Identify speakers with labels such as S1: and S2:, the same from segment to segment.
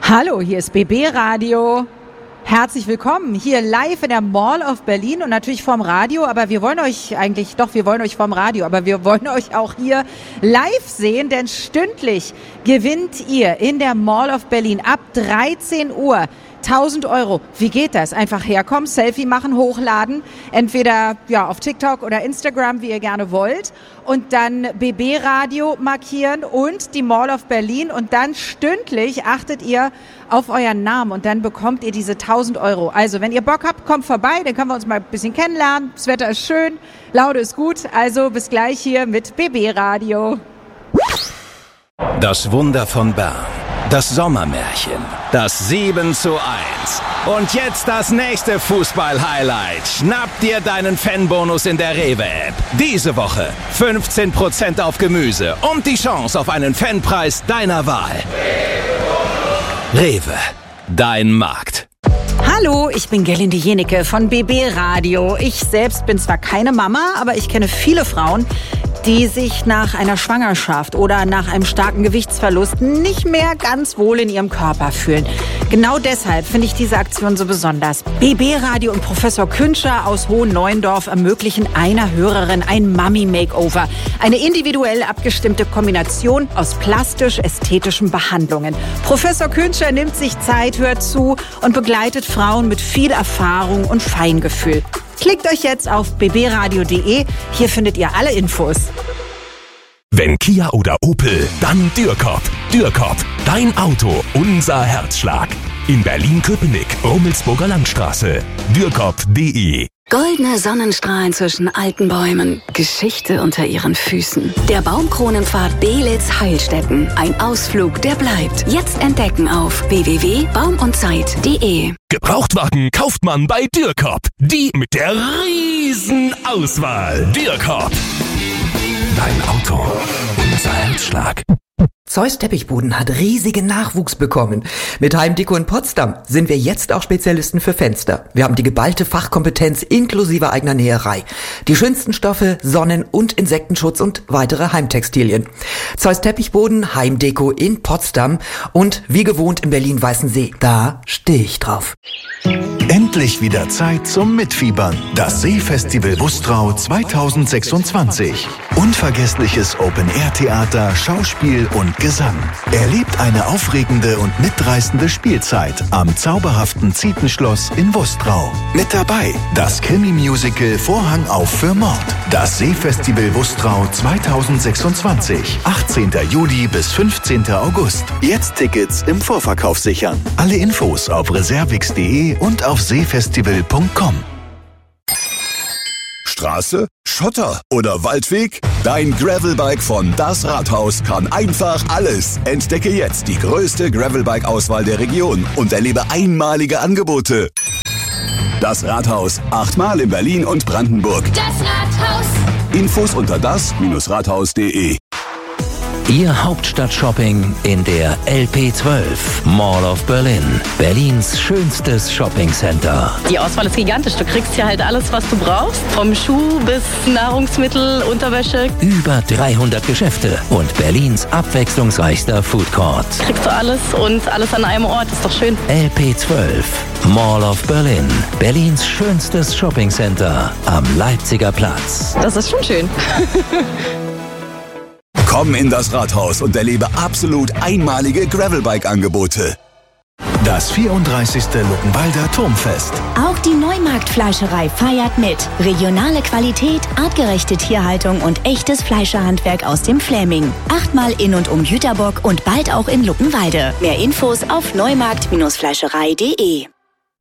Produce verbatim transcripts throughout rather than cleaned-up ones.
S1: Hallo, hier ist B B Radio. Herzlich willkommen hier live in der Mall of Berlin und natürlich vorm Radio, aber wir wollen euch eigentlich, doch, wir wollen euch vorm Radio, aber wir wollen euch auch hier live sehen, denn stündlich gewinnt ihr in der Mall of Berlin ab dreizehn Uhr tausend Euro. Wie geht das? Einfach herkommen, Selfie machen, hochladen, entweder ja auf TikTok oder Instagram, wie ihr gerne wollt, und dann B B Radio markieren und die Mall of Berlin und dann stündlich achtet ihr auf euren Namen und dann bekommt ihr diese tausend Euro. Also wenn ihr Bock habt, kommt vorbei, dann können wir uns mal ein bisschen kennenlernen. Das Wetter ist schön, Laune ist gut, also bis gleich hier mit B B Radio.
S2: Das Wunder von Bern. Das Sommermärchen, das sieben zu eins. Und jetzt das nächste Fußball-Highlight. Schnapp dir deinen Fanbonus in der Rewe-App. Diese Woche fünfzehn Prozent auf Gemüse und die Chance auf einen Fanpreis deiner Wahl. Rewe, dein Markt.
S1: Hallo, ich bin Gerlinde Jenecke von B B Radio. Ich selbst bin zwar keine Mama, aber ich kenne viele Frauen, die sich nach einer Schwangerschaft oder nach einem starken Gewichtsverlust nicht mehr ganz wohl in ihrem Körper fühlen. Genau deshalb finde ich diese Aktion so besonders. B B Radio und Professor Künscher aus Hohen-Neuendorf ermöglichen einer Hörerin ein Mummy-Makeover. Eine individuell abgestimmte Kombination aus plastisch-ästhetischen Behandlungen. Professor Künscher nimmt sich Zeit, hört zu und begleitet Frauen mit viel Erfahrung und Feingefühl. Klickt euch jetzt auf b b radio punkt d e. Hier findet ihr alle Infos.
S3: Wenn Kia oder Opel, dann Dürkop. Dürkop, dein Auto, unser Herzschlag. In Berlin-Köpenick, Rummelsburger Landstraße. Dürkop punkt d e.
S4: Goldene Sonnenstrahlen zwischen alten Bäumen, Geschichte unter ihren Füßen. Der Baumkronenpfad Belitz-Heilstätten. Ein Ausflug, der bleibt. Jetzt entdecken auf w w w punkt baum und zeit punkt d e.
S3: Gebrauchtwagen kauft man bei Dürkop. Die mit der riesen Auswahl. Dürkop. Dein Auto, unser Herzschlag.
S5: Zeus Teppichboden hat riesigen Nachwuchs bekommen. Mit Heimdeko in Potsdam sind wir jetzt auch Spezialisten für Fenster. Wir haben die geballte Fachkompetenz inklusive eigener Näherei. Die schönsten Stoffe, Sonnen- und Insektenschutz und weitere Heimtextilien. Zeus Teppichboden, Heimdeko in Potsdam und wie gewohnt in Berlin-Weißensee. Da stehe ich drauf.
S6: Endlich wieder Zeit zum Mitfiebern. Das Seefestival Wustrau zweitausendsechsundzwanzig. Unvergessliches Open-Air-Theater, Schauspiel und Gesang. Erlebt eine aufregende und mitreißende Spielzeit am zauberhaften Zietenschloss in Wustrau. Mit dabei das Krimi-Musical Vorhang auf für Mord. Das Seefestival Wustrau zweitausendsechsundzwanzig. achtzehnten Juli bis fünfzehnten August. Jetzt Tickets im Vorverkauf sichern. Alle Infos auf reservix punkt d e und auf seefestival punkt com.
S7: Straße, Schotter oder Waldweg? Dein Gravelbike von Das Rathaus kann einfach alles. Entdecke jetzt die größte Gravelbike-Auswahl der Region und erlebe einmalige Angebote. Das Rathaus, achtmal in Berlin und Brandenburg.
S8: Das Rathaus.
S7: Infos unter das Rathaus punkt d e.
S2: Ihr Hauptstadt-Shopping in der L P zwölf, Mall of Berlin. Berlins schönstes Shoppingcenter.
S9: Die Auswahl ist gigantisch. Du kriegst hier halt alles, was du brauchst. Vom Schuh bis Nahrungsmittel, Unterwäsche.
S2: Über dreihundert Geschäfte und Berlins abwechslungsreichster Foodcourt.
S9: Kriegst du alles und alles an einem Ort. Ist doch schön.
S2: L P zwölf, Mall of Berlin. Berlins schönstes Shoppingcenter am Leipziger Platz.
S9: Das ist schon schön.
S7: Komm in das Rathaus und erlebe absolut einmalige Gravelbike-Angebote.
S6: Das vierunddreißigste Luckenwalder Turmfest.
S10: Auch die Neumarkt-Fleischerei feiert mit. Regionale Qualität, artgerechte Tierhaltung und echtes Fleischerhandwerk aus dem Fläming. Achtmal in und um Jüterbock und bald auch in Luckenwalde. Mehr Infos auf neumarkt Fleischerei punkt d e.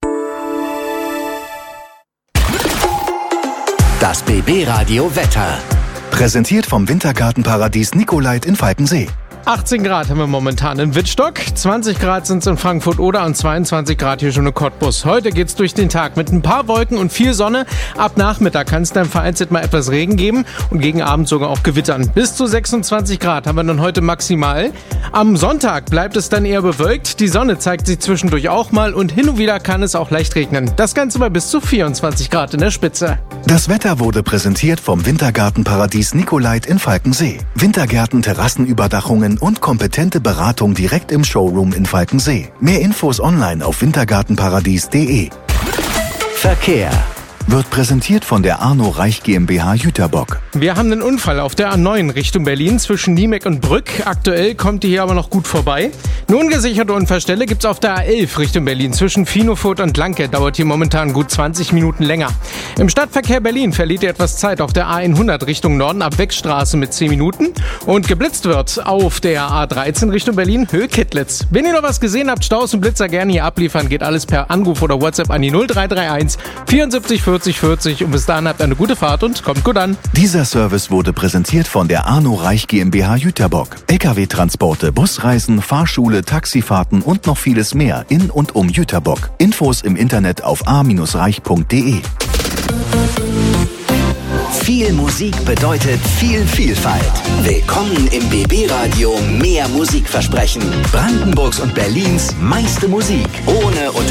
S11: Das B B Radio Wetter.
S6: Präsentiert vom Wintergartenparadies Nicolait in Falkensee.
S12: achtzehn Grad haben wir momentan in Wittstock, zwanzig Grad sind es in Frankfurt-Oder und zweiundzwanzig Grad hier schon in Cottbus. Heute geht's durch den Tag mit ein paar Wolken und viel Sonne. Ab Nachmittag kann es dann vereinzelt mal etwas Regen geben und gegen Abend sogar auch Gewittern. Bis zu sechsundzwanzig Grad haben wir dann heute maximal. Am Sonntag bleibt es dann eher bewölkt. Die Sonne zeigt sich zwischendurch auch mal und hin und wieder kann es auch leicht regnen. Das Ganze bei bis zu vierundzwanzig Grad in der Spitze.
S6: Das Wetter wurde präsentiert vom Wintergartenparadies Nicolait in Falkensee. Wintergärten, Terrassenüberdachungen Reparaturen und kompetente Beratung direkt im Showroom in Falkensee. Mehr Infos online auf wintergartenparadies punkt de.
S11: Verkehr
S6: Wird präsentiert von der Arno Reich GmbH Jüterbock.
S12: Wir haben einen Unfall auf der A neun Richtung Berlin zwischen Niemek und Brück. Aktuell kommt die hier aber noch gut vorbei. Eine ungesicherte Unfallstelle gibt's auf der A elf Richtung Berlin zwischen Finofurt und Lanke. Dauert hier momentan gut zwanzig Minuten länger. Im Stadtverkehr Berlin verliert ihr etwas Zeit auf der A hundert Richtung Norden ab Wegstraße mit zehn Minuten. Und geblitzt wird auf der A dreizehn Richtung Berlin Höhe Kittlitz. Wenn ihr noch was gesehen habt, Staus und Blitzer gerne hier abliefern. Geht alles per Anruf oder WhatsApp an die null drei drei eins vierundsiebzig vierzig vierzig. Und bis dahin habt ihr eine gute Fahrt und kommt gut an.
S6: Dieser Service wurde präsentiert von der Arno Reich GmbH Jüterbock. L K W-Transporte, Busreisen, Fahrschule, Taxifahrten und noch vieles mehr in und um Jüterbock. Infos im Internet auf a reich punkt de.
S11: Viel Musik bedeutet viel Vielfalt. Willkommen im B B-Radio Mehr Musikversprechen. Brandenburgs und Berlins meiste Musik. Ohne